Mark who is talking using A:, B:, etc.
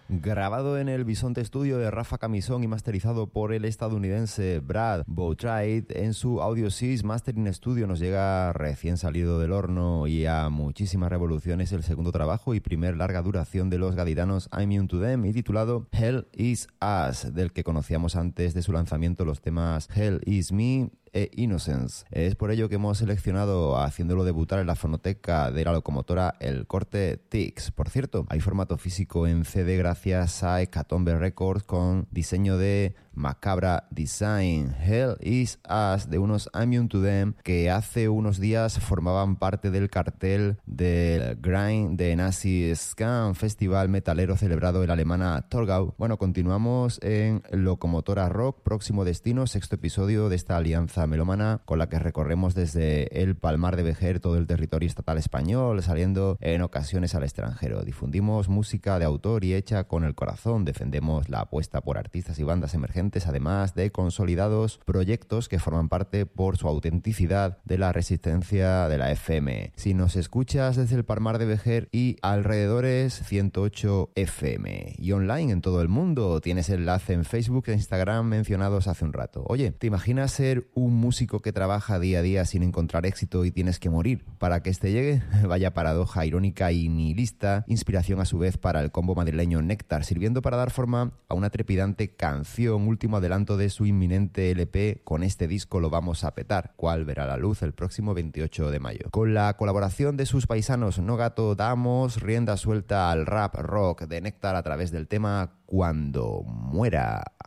A: Grabado en el Bisonte Studio de Rafa Camisón y masterizado por el estadounidense Brad Boutright, en su Audiosys Mastering Studio nos llega recién salido del horno y a muchísimas revoluciones el segundo trabajo y primer larga duración de los gaditanos I'm Immune to Them y titulado Hell Is Us, del que conocíamos antes de su lanzamiento los temas Hell Is Me e Innocence. Es por ello que hemos seleccionado, haciéndolo debutar en la fonoteca de la locomotora, el corte Tix. Por cierto, hay formato físico en CD gracias a Hecatombe Records con diseño de Macabra Design. Hell Is Us, de unos I'm Immune to Them que hace unos días formaban parte del cartel del Grind de Nazi Scam, festival metalero celebrado en la alemana Torgau. Bueno, continuamos en Locomotora Rock, próximo destino, sexto episodio de esta alianza melómana con la que recorremos desde el Palmar de Vejer todo el territorio estatal español, saliendo en ocasiones al extranjero. Difundimos música de autor y hecha con el corazón, defendemos la apuesta por artistas y bandas emergentes, además de consolidados proyectos que forman parte por su autenticidad de la resistencia de la FM. Si nos escuchas desde el Palmar de Vejer y alrededores, 108 FM y online en todo el mundo, tienes enlace en Facebook e Instagram mencionados hace un rato. Oye, ¿te imaginas ser un músico que trabaja día a día sin encontrar éxito y tienes que morir para que este llegue? Vaya paradoja irónica y nihilista, inspiración a su vez para el combo madrileño Néctar, sirviendo para dar forma a una trepidante canción, último adelanto de su inminente LP. Con este disco lo vamos a petar, cual verá la luz el próximo 28 de mayo. Con la colaboración de sus paisanos No Gato, damos rienda suelta al rap rock de Néctar a través del tema Cuando Muera.